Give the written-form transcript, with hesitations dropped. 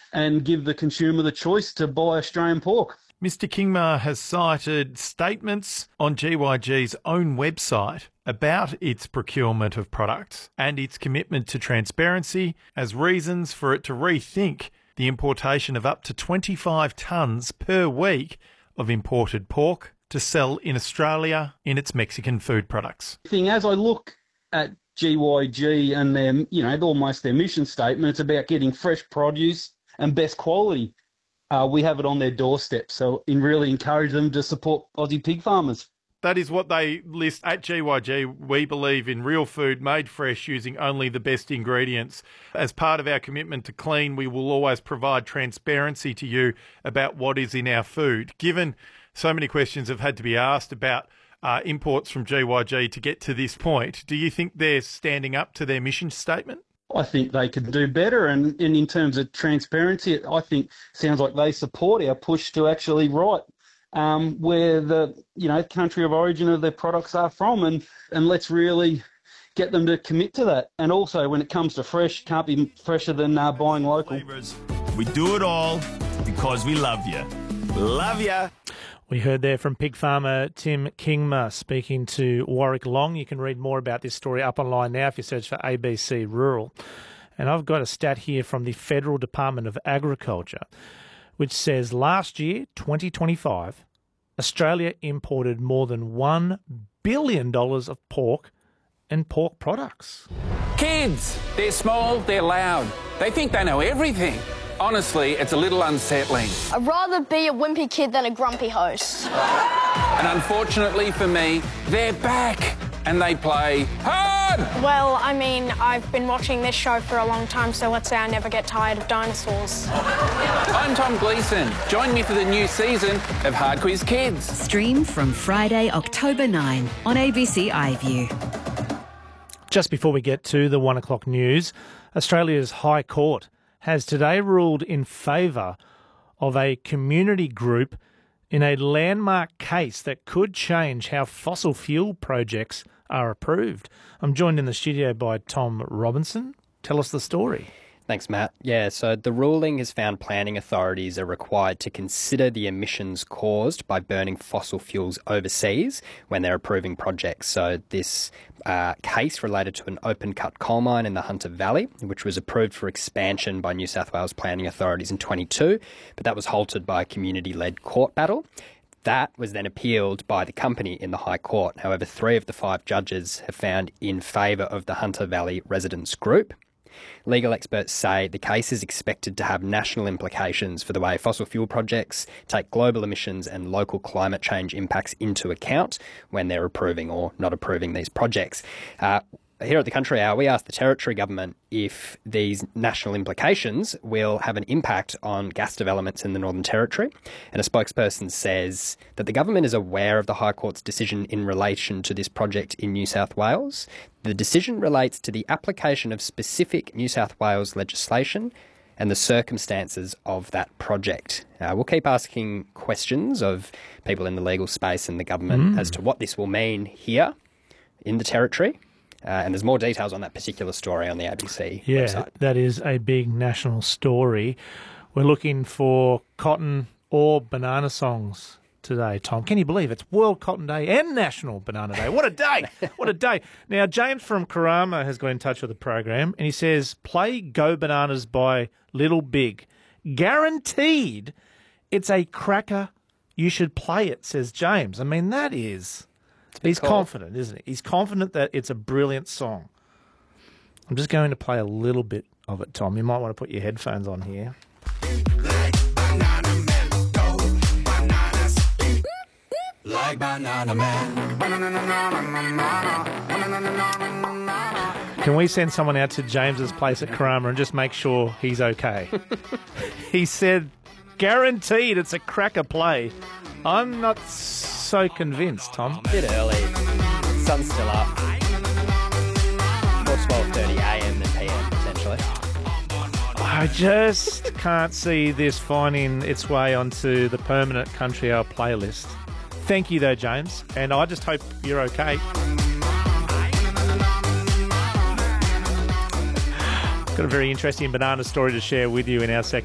and give the consumer the choice to buy Australian pork. Mr. Kingma has cited statements on GYG's own website about its procurement of products and its commitment to transparency as reasons for it to rethink the importation of up to 25 tonnes per week of imported pork to sell in Australia in its Mexican food products. As I look at GYG and their, almost their mission statement, it's about getting fresh produce and best quality. We have it on their doorstep, so really encourage them to support Aussie pig farmers. That is what they list at GYG. We believe in real food made fresh using only the best ingredients. As part of our commitment to clean, we will always provide transparency to you about what is in our food. Given so many questions have had to be asked about imports from GYG to get to this point, do you think they're standing up to their mission statement? I think they could do better, and in terms of transparency, I think sounds like they support our push to actually write where the country of origin of their products are from, and let's really get them to commit to that. And also, when it comes to fresh, can't be fresher than buying local. We do it all because we love you. Love ya. We heard there from pig farmer Tim Kingma speaking to Warwick Long. You can read more about this story up online now if you search for ABC Rural. And I've got a stat here from the Federal Department of Agriculture, which says last year, 2025, Australia imported more than $1 billion of pork and pork products. Kids, they're small, they're loud. They think they know everything. Honestly, it's a little unsettling. I'd rather be a wimpy kid than a grumpy host. And unfortunately for me, they're back and they play hard! Well, I mean, I've been watching this show for a long time, so let's say I never get tired of dinosaurs. I'm Tom Gleeson. Join me for the new season of Hard Quiz Kids. Stream from Friday, October 9 on ABC iView. Just before we get to the 1 o'clock news, Australia's High Court has today ruled in favour of a community group in a landmark case that could change how fossil fuel projects are approved. I'm joined in the studio by Tom Robinson. Tell us the story. Thanks, Matt. Yeah, so the ruling has found planning authorities are required to consider the emissions caused by burning fossil fuels overseas when they're approving projects. So this case related to an open-cut coal mine in the Hunter Valley, which was approved for expansion by New South Wales planning authorities in 2022, but that was halted by a community-led court battle. That was then appealed by the company in the High Court. However, 3 of the 5 judges have found in favour of the Hunter Valley residents group. Legal experts say the case is expected to have national implications for the way fossil fuel projects take global emissions and local climate change impacts into account when they're approving or not approving these projects. Here at the Country Hour, we asked the Territory Government if these national implications will have an impact on gas developments in the Northern Territory. And a spokesperson says that the government is aware of the High Court's decision in relation to this project in New South Wales. The decision relates to the application of specific New South Wales legislation and the circumstances of that project. We'll keep asking questions of people in the legal space and the government as to what this will mean here in the Territory. And there's more details on that particular story on the ABC website. Yeah, that is a big national story. We're looking for cotton or banana songs today, Tom. Can you believe it's World Cotton Day and National Banana Day? What a day! What a day. Now, James from Karama has got in touch with the program and he says, play Go Bananas by Little Big. Guaranteed it's a cracker. You should play it, says James. I mean, that is... He's confident, isn't he? He's confident that it's a brilliant song. I'm just going to play a little bit of it, Tom. You might want to put your headphones on here. Like banana man, go bananas. Like banana man. Can we send someone out to James's place at Karama and just make sure he's okay? He said, guaranteed it's a cracker play. I'm not so convinced, Tom. A bit early. Sun's still up. Or 12:30am and PM, potentially. I just can't see this finding its way onto the permanent Country Hour playlist. Thank you, though, James, and I just hope you're okay. Got a very interesting banana story to share with you in our second